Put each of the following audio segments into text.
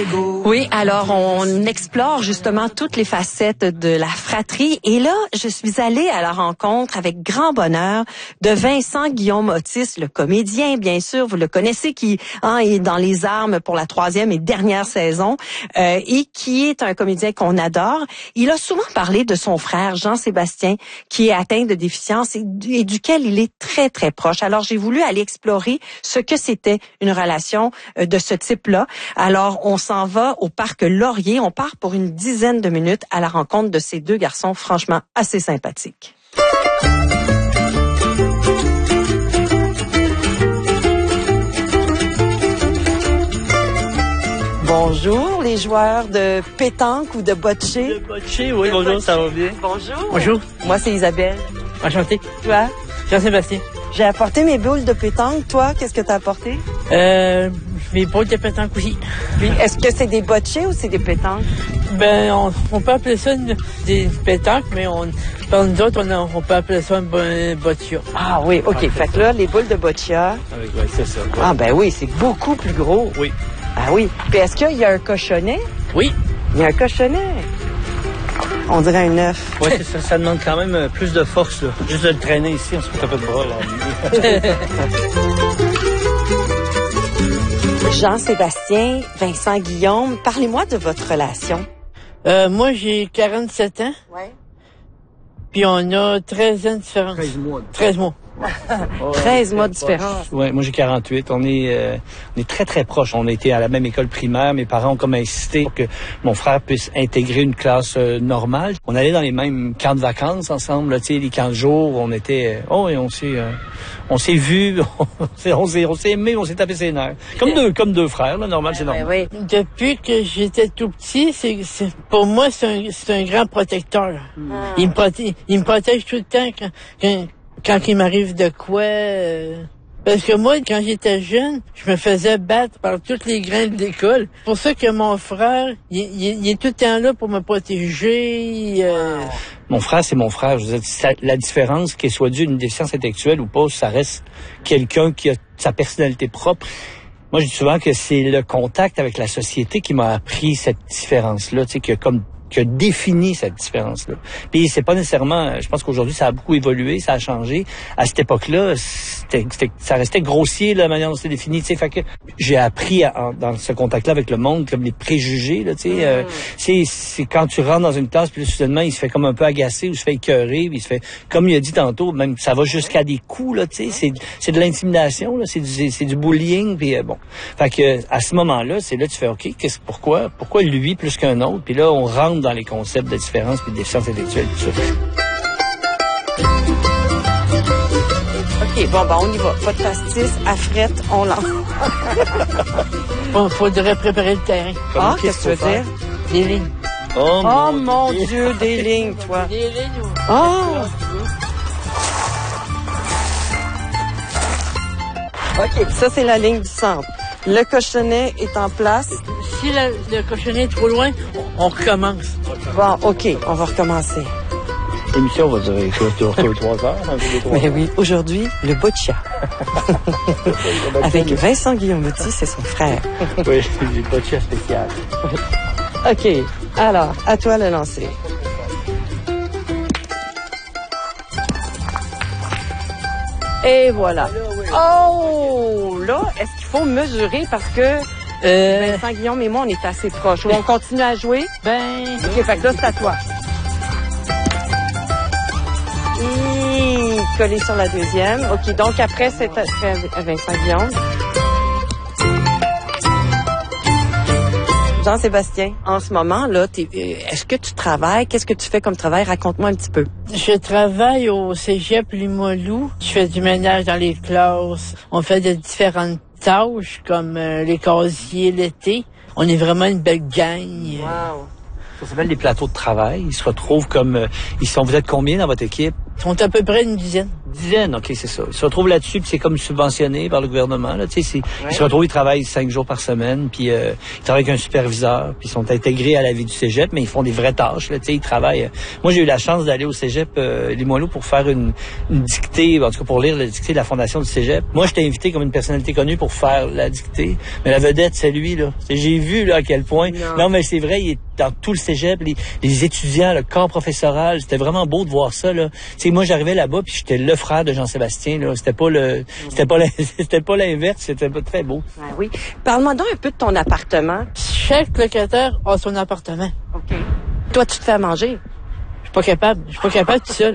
Oui, alors on explore justement toutes les facettes de la fratrie. Et là, je suis allée à la rencontre avec grand bonheur de Vincent Guillaume Otis, le comédien, bien sûr, vous le connaissez, qui est dans Les Armes pour la 3e et dernière saison, et qui est un comédien qu'on adore. Il a souvent parlé de son frère Jean-Sébastien, qui est atteint de déficience et duquel il est très, très proche. Alors, j'ai voulu aller explorer ce que c'était une relation de ce type-là. Alors, on s'en va au parc Laurier. On part pour une dizaine de minutes à la rencontre de ces deux garçons franchement assez sympathiques. Bonjour, les joueurs de pétanque ou de bocce. De bocce, oui, bonjour, ça va bien. Bonjour. Bonjour. Moi, c'est Isabelle. Enchanté. Toi? Jean-Sébastien. J'ai apporté mes boules de pétanque. Toi, qu'est-ce que t'as apporté? Mes boules de pétanque aussi. Puis, est-ce que c'est des bocce ou c'est des pétanques? Ben, on peut appeler ça des pétanques, mais par nous autres, on peut appeler ça un boccia. Ah oui, OK. Fait que là, les boules de boccia. Oui, c'est ça. Ouais. Ah ben oui, c'est beaucoup plus gros. Oui. Ah oui. Puis est-ce qu'il y a un cochonnet? Oui. Il y a un cochonnet. On dirait un œuf. Oui, c'est ça. Ça demande quand même plus de force, là. Juste de le traîner ici, on se fait un peu de bras, là. Jean-Sébastien, Vincent Guillaume, parlez-moi de votre relation. Moi, j'ai 47 ans. Oui. Puis on a 13 ans de différence. 13 mois. 13 mois. 13 mois de différence. Ouais, moi j'ai 48. On est très très proches. On a été à la même école primaire. Mes parents ont comme insisté pour que mon frère puisse intégrer une classe normale. On allait dans les mêmes camps de vacances ensemble, tu sais, les camps de jour. On était, et on s'est vus, on s'est aimés, on s'est tapé ses nerfs. Comme deux frères, là, normal, c'est normal. Oui. Depuis que j'étais tout petit, pour moi, c'est un grand protecteur. Il me protège tout le temps quand il m'arrive de quoi. Parce que moi, quand j'étais jeune, je me faisais battre par toutes les grains de l'école. C'est pour ça que mon frère, il est tout le temps là pour me protéger. Mon frère, c'est mon frère. Je veux dire, la différence, qu'elle soit due à une déficience intellectuelle ou pas, ça reste quelqu'un qui a sa personnalité propre. Moi, je dis souvent que c'est le contact avec la société qui m'a appris cette différence-là, tu sais, qui a défini cette différence-là. Puis c'est pas nécessairement, je pense qu'aujourd'hui ça a beaucoup évolué, ça a changé. À cette époque-là, ça restait grossier la manière dont c'était défini, tu sais. Fait que j'ai appris dans ce contact-là avec le monde, comme les préjugés, là, tu sais. C'est quand tu rentres dans une classe, puis là, soudainement il se fait comme un peu agacé ou il se fait écœurer, puis il se fait, comme il a dit tantôt, même ça va jusqu'à des coups, là, tu sais. C'est de l'intimidation, là, c'est du bullying, puis bon. Fait que à ce moment-là, c'est là que tu fais OK, pourquoi lui plus qu'un autre, puis là on rentre dans les concepts de différence et de déficience intellectuelle, tout ça. OK, bon, on y va. Pas de pastis, à frette, on lance. Faudrait préparer le terrain. Qu'est-ce que tu veux dire? Des lignes. Oh mon Dieu, des lignes, toi. Des lignes. OK, ça, c'est la ligne du centre. Le cochonnet est en place. Si le cochonnet est trop loin, on recommence. Bon, OK, on va recommencer. L'émission va durer 3 heures. Mais oui, aujourd'hui, le boccia. Avec Vincent Guillaume Otis, c'est son frère. Oui, le boccia spécial. OK, alors, à toi le lancer. Et voilà. Oh, là, est-ce qu'il faut mesurer parce que Vincent Guillaume et moi, on est assez proches. On continue à jouer? OK, fait que là, c'est à toi. Collé sur la deuxième. OK, donc après, c'est à Vincent Guillaume. Jean-Sébastien, en ce moment, là, est-ce que tu travailles? Qu'est-ce que tu fais comme travail? Raconte-moi un petit peu. Je travaille au Cégep Limoilou. Je fais du ménage dans les classes. On fait de différentes tâches, comme les casiers l'été. On est vraiment une belle gang. Wow. Ça s'appelle les plateaux de travail. Ils se retrouvent comme... Vous êtes combien dans votre équipe? sont à peu près une dizaine. Dizaines, OK, c'est ça. Ils se retrouvent là-dessus, puis c'est comme subventionné par le gouvernement. Là, tu sais, ils se retrouvent, ils travaillent 5 jours par semaine, puis ils travaillent avec un superviseur, puis ils sont intégrés à la vie du cégep, mais ils font des vraies tâches. Là, tu sais, ils travaillent. Moi, j'ai eu la chance d'aller au cégep Limoilou pour faire une dictée, en tout cas pour lire la dictée de la fondation du cégep. Moi, j'étais invité comme une personnalité connue pour faire la dictée, mais la vedette, c'est lui. Là. J'ai vu là à quel point. Non, mais c'est vrai, il est dans tout le cégep, les étudiants, le corps professoral, c'était vraiment beau de voir ça. Là. Tu sais, moi, j'arrivais là-bas, puis j'étais le frère de Jean-Sébastien. Là. C'était pas l'inverse, c'était pas très beau. Ah oui. Parle-moi donc un peu de ton appartement. Chaque locataire a son appartement. OK. Toi, tu te fais à manger? Je suis pas capable tout seul.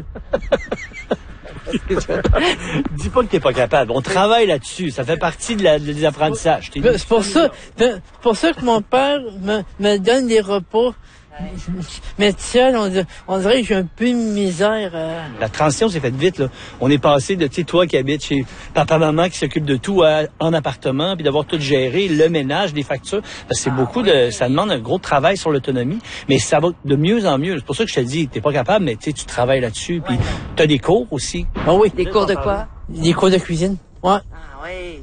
Dis pas que t'es pas capable. On travaille là-dessus. Ça fait partie des apprentissages. C'est pour ça que mon père me donne des repas. Mais seul, on dirait que j'ai un peu de misère. La transition s'est faite vite, là. On est passé de, tu sais, toi qui habites chez papa-maman qui s'occupe de tout en appartement, puis d'avoir tout géré, le ménage, les factures. Parce que c'est ça demande un gros travail sur l'autonomie, mais ça va de mieux en mieux. C'est pour ça que je te dis, t'es pas capable, mais tu sais, tu travailles là-dessus, puis t'as des cours aussi. Ah oui. Des cours de quoi? Des cours de cuisine. Ouais. Ah oui.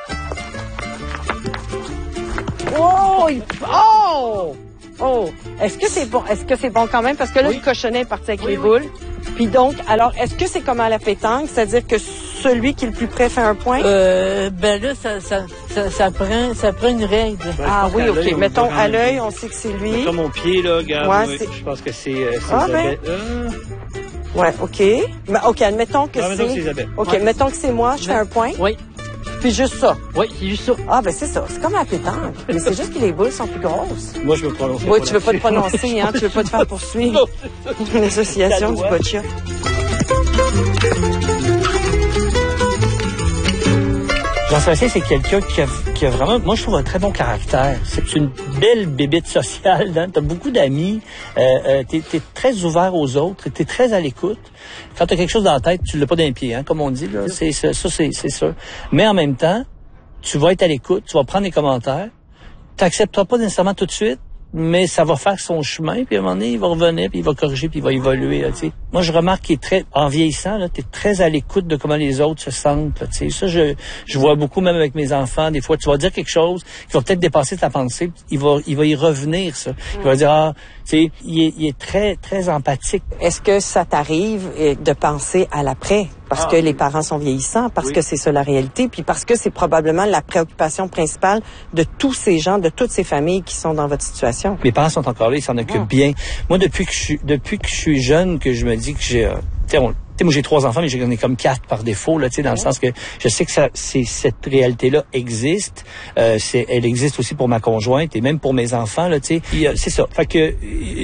Oh! Oh! Oh! Est-ce que c'est bon? Est-ce que c'est bon quand même? Parce que là, le cochonnet est parti avec les boules. Puis donc, alors, est-ce que c'est comme à la pétanque? C'est-à-dire que celui qui est le plus près fait un point? Ben là, ça prend une règle. Ah oui, OK. Mettons, à l'œil, on sait que c'est lui. Mettons mon pied, là, regarde. Ouais, je pense que c'est Ouais, OK. Mais, OK, admettons que c'est... Isabelle. OK, mettons que c'est moi, je fais un point. Oui. Puis juste ça. Oui, c'est juste ça. Ah, ben c'est ça. C'est comme à la pétanque. Mais c'est juste que les boules sont plus grosses. Moi, je me prononce. Oui, tu veux pas te prononcer, hein? Tu veux pas te faire poursuivre. L'association du boccia. Jean-Sébastien, c'est quelqu'un qui a vraiment, moi, je trouve un très bon caractère. C'est une belle bébite sociale, hein? T'as beaucoup d'amis, t'es très ouvert aux autres, t'es très à l'écoute. Quand t'as quelque chose dans la tête, tu l'as pas d'un pied, hein, comme on dit, là. C'est sûr. Mais en même temps, tu vas être à l'écoute, tu vas prendre les commentaires, t'accepteras pas nécessairement tout de suite, mais ça va faire son chemin, puis à un moment donné, il va revenir, puis il va corriger, puis il va évoluer, là, tu sais. Moi, je remarque qu'il est très, en vieillissant, là, t'es très à l'écoute de comment les autres se sentent, là, tu sais. Ça, je vois beaucoup, même avec mes enfants, des fois, tu vas dire quelque chose qui va peut-être dépasser ta pensée, il va y revenir, ça. Il va dire, tu sais, il est très, très empathique. Est-ce que ça t'arrive de penser à l'après? Parce que les parents sont vieillissants, parce que c'est ça la réalité, puis parce que c'est probablement la préoccupation principale de tous ces gens, de toutes ces familles qui sont dans votre situation. Mes parents sont encore là, ils s'en occupent bien. Moi, depuis que je suis jeune, que je me dis que j'ai... moi, j'ai 3 enfants, mais j'en ai comme 4 par défaut, là, tu sais, dans le sens que je sais que cette réalité-là existe. Elle existe aussi pour ma conjointe et même pour mes enfants, là, tu sais. C'est ça. Fait que,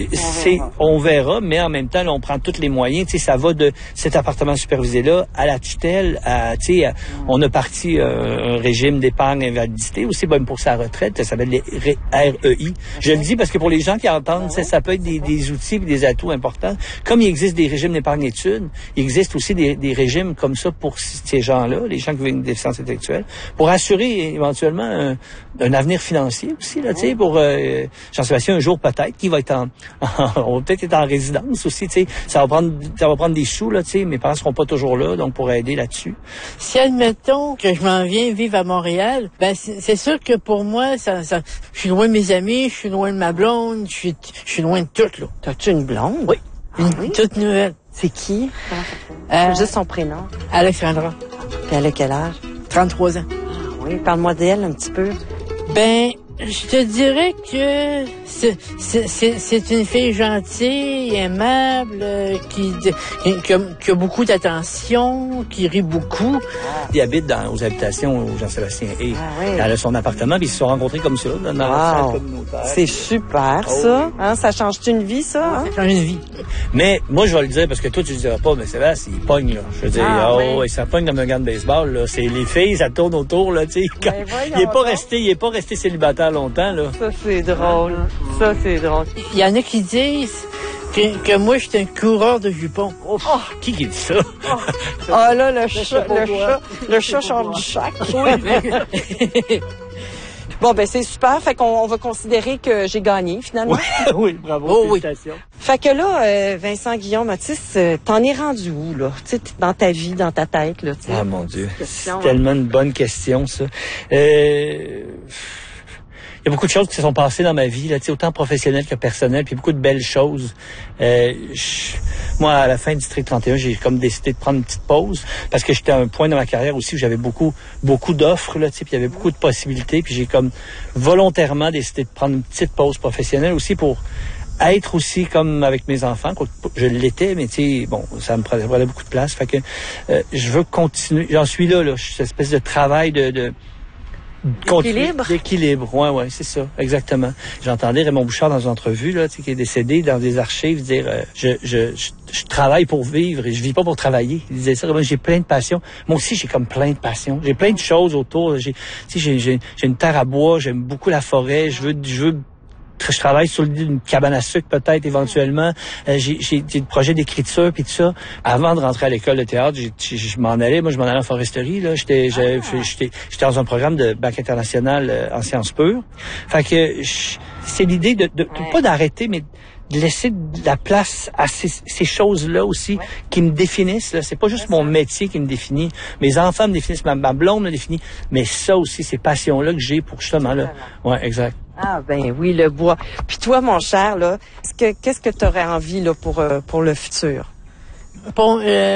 on verra, mais en même temps, là, on prend tous les moyens, tu sais, ça va de cet appartement supervisé-là à la tutelle, tu sais, on a parti un régime d'épargne invalidité aussi, bon, pour sa retraite, ça s'appelle les REI. Je le dis parce que pour les gens qui entendent, ça peut être des outils et des atouts importants. Comme il existe des régimes d'épargne études, il existe aussi des régimes comme ça pour ces gens-là, les gens qui vivent une déficience intellectuelle, pour assurer éventuellement un avenir financier aussi, là, tu sais, pour Jean-Sébastien, un jour peut-être, qui va être on va peut-être être en résidence aussi, tu sais, ça va prendre des sous, là, tu sais, mes parents seront pas toujours là, donc pour aider là-dessus. Si admettons que je m'en viens vivre à Montréal, ben c'est sûr que pour moi, je suis loin de mes amis, je suis loin de ma blonde, je suis loin de tout, là. T'as-tu une blonde? Oui. Une toute nouvelle. C'est qui? Juste son prénom. Alexandra. Puis elle a quel âge? 33 ans. Ah oui, parle-moi d'elle un petit peu. Ben, je te dirais que c'est une fille gentille, aimable, qui a beaucoup d'attention, qui rit beaucoup. Il habite aux habitations où Jean-Sébastien est. Elle a son appartement, puis ils se sont rencontrés comme ça, dans la salle communautaire. C'est super, ça. Hein, ça change une vie, ça? Hein? Ça change une vie. Mais moi, je vais le dire, parce que toi, tu le diras pas, mais Sébastien, il pogne, là. Je veux dire, ça pogne comme un gant de baseball, là. C'est les filles, ça tourne autour, là, tu sais. Il est pas resté célibataire longtemps, là. Ça, c'est drôle. Ça, c'est drôle. Il y en a qui disent que moi, je suis un coureur de jupons. Oh, qui dit ça? Ah là, le chat change du chac. Oui. Bon, ben c'est super. Fait qu'on va considérer que j'ai gagné, finalement. Oui, bravo. Oh, félicitations. Oui. Fait que là, Vincent Guillaume Otis, t'en es rendu où, là? Tu sais, dans ta vie, dans ta tête, là, tu sais. Ah, mon Dieu. Question, C'est tellement une bonne question, ça. Il y a beaucoup de choses qui se sont passées dans ma vie, là, tu sais, autant professionnelle que personnelle, puis beaucoup de belles choses. Moi, à la fin du District 31, j'ai comme décidé de prendre une petite pause parce que j'étais à un point dans ma carrière aussi où j'avais beaucoup d'offres, là, tu sais, puis il y avait beaucoup de possibilités, puis j'ai comme volontairement décidé de prendre une petite pause professionnelle aussi pour être aussi comme avec mes enfants. Je l'étais, mais tu sais, bon, ça me prenait beaucoup de place. Fait que je veux continuer. J'en suis là, cette espèce de travail d'équilibre, ouais, c'est ça, exactement. J'entendais Raymond Bouchard dans une entrevue, là, tu sais, qui est décédé, dans des archives, dire, je travaille pour vivre et je vis pas pour travailler. Il disait ça, moi, j'ai plein de passions. Moi aussi, j'ai comme plein de passions. J'ai plein de choses autour. J'ai une terre à bois, j'aime beaucoup la forêt, je travaille sur une cabane à sucre peut-être éventuellement. J'ai des projets d'écriture puis tout ça. Avant de rentrer à l'école de théâtre, je m'en allais. Moi, je m'en allais en foresterie. Là, j'étais dans un programme de bac international en sciences pures. Fait que c'est l'idée de pas d'arrêter, mais de laisser de la place à ces choses-là aussi qui me définissent. Là. C'est pas juste mon métier qui me définit. Mes enfants me définissent, ma blonde me définit, mais ça aussi, ces passions-là que j'ai pour justement là. Ouais, exact. Ah ben oui, le bois. Puis toi, mon cher, là, qu'est-ce que tu aurais envie là pour le futur? Bon,